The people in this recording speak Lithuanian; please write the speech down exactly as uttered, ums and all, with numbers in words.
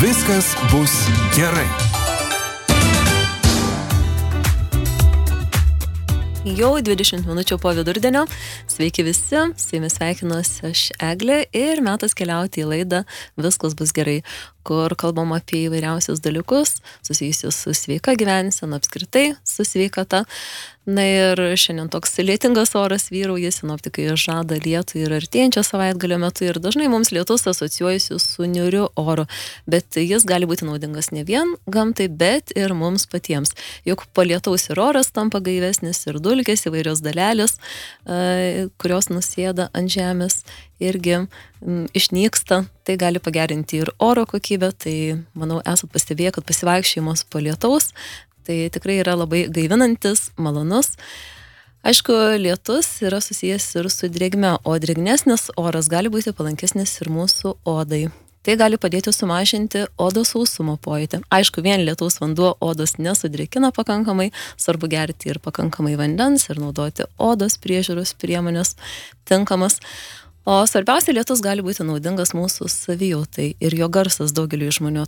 Viskas bus gerai. Jau dvidešimt minučių po vidurdienio. Sveiki visi, su jumis sveikinuosi aš Eglė ir metas keliauti į laidą Viskas bus gerai, kur kalbam apie įvairiausius dalykus susijusius su sveika gyvensena, apskritai su sveikata. Na ir šiandien toks lietingas oras vyrauja, sinoptikai žada lietų ir artėjančio savaitgalio metu ir dažnai mums lietus asocijuojasi su niūriu oru, bet jis gali būti naudingas ne vien gamtai, bet ir mums patiems. Juk po lietaus ir oras tampa gaivesnis ir dulkės, įvairios dalelės, kurios nusėda ant žemės, irgi išnyksta, tai gali pagerinti ir oro kokybę, tai manau esat pastebėję, kad pasivaikščiojimas po lietaus tai tikrai yra labai gaivinantis, malonus. Aišku, lietus yra susijęs ir su drėgme, o drėgnesnis oras gali būti palankesnis ir mūsų odai. Tai gali padėti sumažinti odos sausumo pojūtį. Aišku, vien lietaus vanduo odos nesudrėkina pakankamai, svarbu gerti ir pakankamai vandens ir naudoti odos priežiūros priemonės tinkamas. O svarbiausia, lietus gali būti naudingas mūsų savijautai ir jo garsas daugeliui žmonių